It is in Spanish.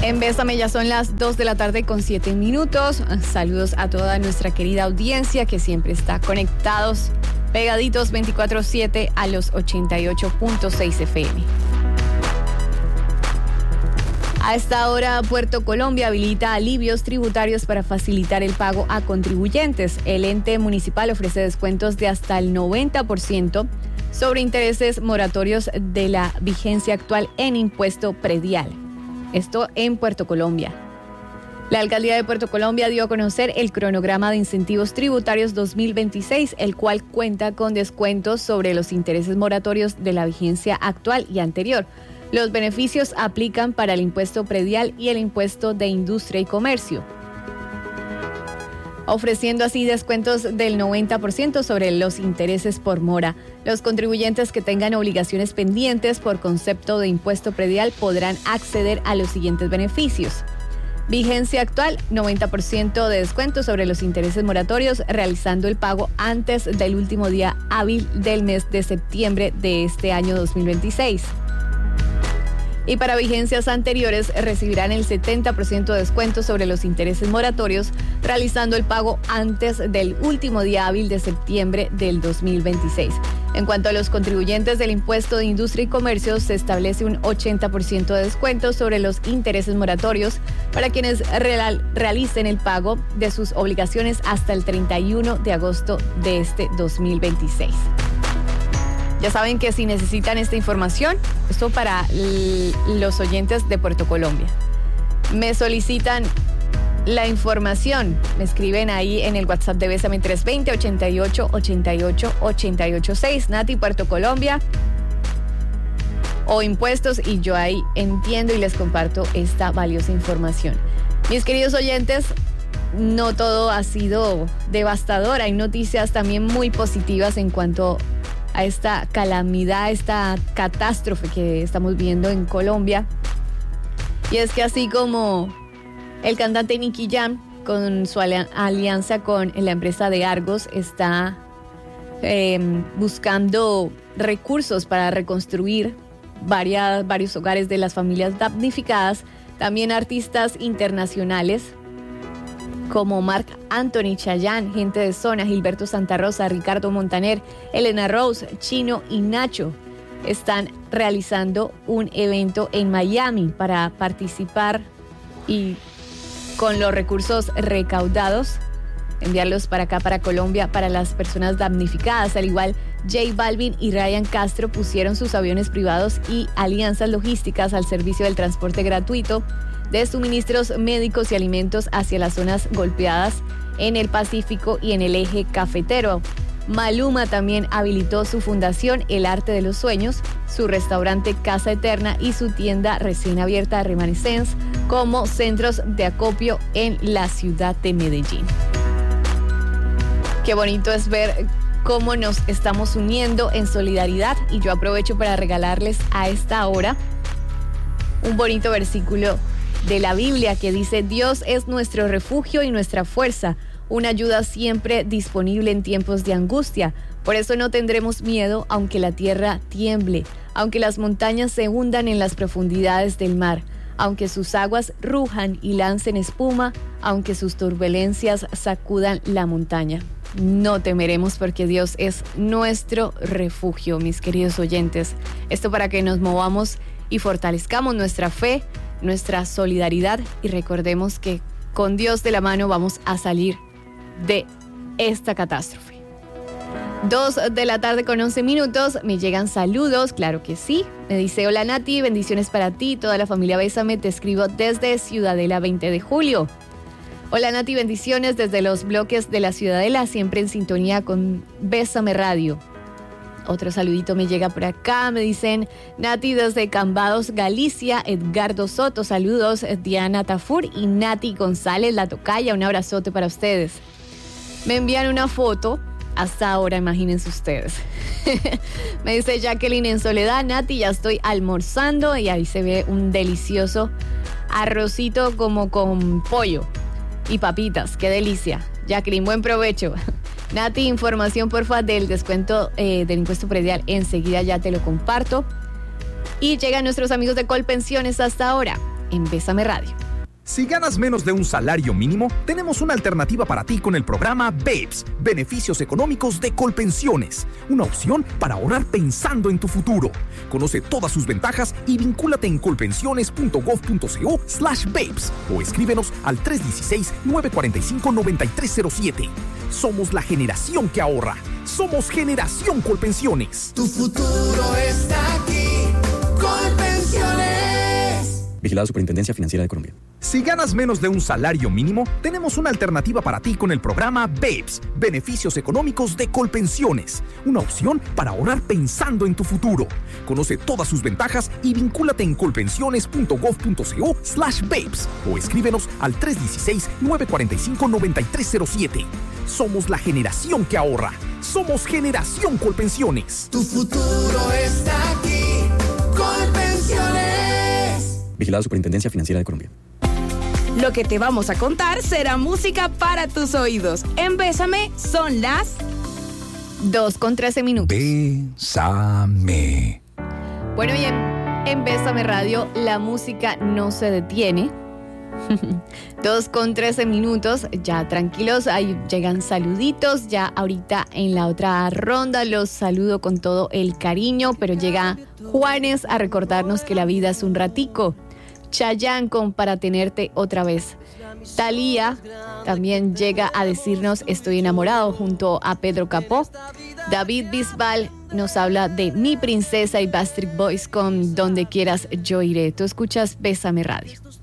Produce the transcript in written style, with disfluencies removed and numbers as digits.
En Bésame ya son las 2 de la tarde con 7 minutos. Saludos a toda nuestra querida audiencia que siempre está conectados, pegaditos 24/7 a los 88.6 FM. A esta hora, Puerto Colombia habilita alivios tributarios para facilitar el pago a contribuyentes. El ente municipal ofrece descuentos de hasta el 90% sobre intereses moratorios de la vigencia actual en impuesto predial. Esto en Puerto Colombia. La Alcaldía de Puerto Colombia dio a conocer el cronograma de incentivos tributarios 2026, el cual cuenta con descuentos sobre los intereses moratorios de la vigencia actual y anterior. Los beneficios aplican para el impuesto predial y el impuesto de industria y comercio, ofreciendo así descuentos del 90% sobre los intereses por mora. Los contribuyentes que tengan obligaciones pendientes por concepto de impuesto predial podrán acceder a los siguientes beneficios. Vigencia actual, 90% de descuento sobre los intereses moratorios, realizando el pago antes del último día hábil del mes de septiembre de este año 2026. Y para vigencias anteriores recibirán el 70% de descuento sobre los intereses moratorios, realizando el pago antes del último día hábil de septiembre del 2026. En cuanto a los contribuyentes del impuesto de industria y comercio, se establece un 80% de descuento sobre los intereses moratorios para quienes realicen el pago de sus obligaciones hasta el 31 de agosto de este 2026. Ya saben que si necesitan esta información, esto para los oyentes de Puerto Colombia, me solicitan la información, me escriben ahí en el WhatsApp de Bésame 320-88-88-886, Nati, Puerto Colombia, o impuestos, y yo ahí entiendo y les comparto esta valiosa información. Mis queridos oyentes, no todo ha sido devastador, hay noticias también muy positivas en cuanto a esta calamidad, esta catástrofe que estamos viendo en Colombia. Y es que así como el cantante Nicky Jam, con su alianza con la empresa de Argos, está buscando recursos para reconstruir varios hogares de las familias damnificadas, también artistas internacionales como Marc Anthony, Chayanne, Gente de Zona, Gilberto Santa Rosa, Ricardo Montaner, Elena Rose, Chino y Nacho están realizando un evento en Miami para participar y con los recursos recaudados enviarlos para acá, para Colombia, para las personas damnificadas. Al igual, J Balvin y Ryan Castro pusieron sus aviones privados y alianzas logísticas al servicio del transporte gratuito de suministros médicos y alimentos hacia las zonas golpeadas en el Pacífico y en el eje cafetero. Maluma también habilitó su fundación El Arte de los Sueños, su restaurante Casa Eterna y su tienda recién abierta Remanescence como centros de acopio en la ciudad de Medellín. Qué bonito es ver cómo nos estamos uniendo en solidaridad, y yo aprovecho para regalarles a esta hora un bonito versículo de la Biblia que dice: Dios es nuestro refugio y nuestra fuerza, una ayuda siempre disponible en tiempos de angustia. Por eso no tendremos miedo aunque la tierra tiemble, aunque las montañas se hundan en las profundidades del mar, aunque sus aguas rujan y lancen espuma, aunque sus turbulencias sacudan la montaña. No temeremos porque Dios es nuestro refugio, mis queridos oyentes. Esto para que nos movamos y fortalezcamos nuestra fe, nuestra solidaridad, y recordemos que con Dios de la mano vamos a salir de esta catástrofe. 2 de la tarde con 11 minutos, me llegan saludos, claro que sí. Me dice: hola Nati, bendiciones para ti, toda la familia Bésame, te escribo desde Ciudadela 20 de julio. Hola Nati, bendiciones desde los bloques de la Ciudadela, siempre en sintonía con Bésame Radio. Otro saludito me llega por acá, me dicen: Nati desde Cambados, Galicia, Edgardo Soto, saludos, Diana Tafur y Nati González, la tocaya, un abrazote para ustedes. Me envían una foto, hasta ahora, imagínense ustedes. Me dice Jacqueline en Soledad: Nati, ya estoy almorzando, y ahí se ve un delicioso arrocito como con pollo y papitas, qué delicia. Jacqueline, buen provecho. Nati, información porfa del descuento del impuesto predial, enseguida ya te lo comparto. Y llegan nuestros amigos de Colpensiones hasta ahora. en Bésame Radio. Si ganas menos de un salario mínimo, tenemos una alternativa para ti con el programa BEPS, Beneficios Económicos de Colpensiones. Una opción para ahorrar pensando en tu futuro. Conoce todas sus ventajas y vincúlate en colpensiones.gov.co/BEPS o escríbenos al 316-945-9307. Somos la generación que ahorra. Somos Generación Colpensiones. Tu futuro está aquí. Colpensiones. Vigilado Superintendencia Financiera de Colombia. Si ganas menos de un salario mínimo, tenemos una alternativa para ti con el programa BEPS, Beneficios Económicos de Colpensiones. Una opción para ahorrar pensando en tu futuro. Conoce todas sus ventajas y vincúlate en colpensiones.gov.co/BEPS o escríbenos al 316-945-9307. Somos la generación que ahorra. Somos Generación Colpensiones. Tu futuro está aquí. Colpensiones. Vigilado Superintendencia Financiera de Colombia. Lo que te vamos a contar será música para tus oídos. En Bésame son las 2:13. Bésame. Bueno, bien, en Bésame Radio la música no se detiene. 2:13, ya tranquilos, ahí llegan saluditos, ya ahorita en la otra ronda los saludo con todo el cariño, pero llega Juanes a recordarnos que la vida es un ratico. Chayanne con Para Tenerte Otra Vez. Thalía también llega a decirnos Estoy enamorado junto a Pedro Capó. David Bisbal nos habla de Mi Princesa y Backstreet Boys con Donde Quieras Yo Iré. Tú escuchas Bésame Radio.